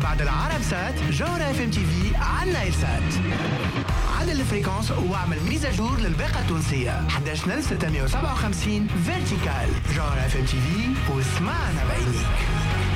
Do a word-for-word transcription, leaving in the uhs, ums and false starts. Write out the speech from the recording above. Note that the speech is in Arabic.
بعد العرب سات جوهرة اف ام تي في على نايل سات. عدل الفريكونس واعمل ميزاجور للباقة التونسية إحدى عشر ألف وستمائة وسبعة وخمسين فيرتيكال. جوهرة اف ام تي في واسمعنا بعينيك.